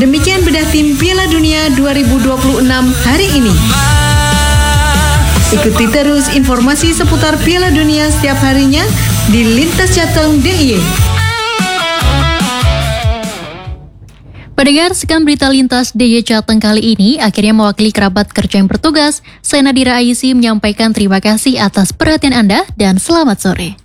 Demikian bedah tim Piala Dunia 2026 hari ini. Ikuti terus informasi seputar Piala Dunia setiap harinya di Lintas Jateng DIY. Pendengar, sekian berita Lintas DIY Jateng kali ini. Akhirnya mewakili kerabat kerja yang bertugas, saya Nadira Aisy menyampaikan terima kasih atas perhatian Anda dan selamat sore.